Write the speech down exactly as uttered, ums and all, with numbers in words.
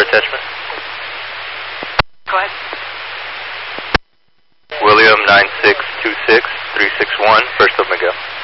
attachment. Go ahead. William nine six two six three six one, First of Miguel.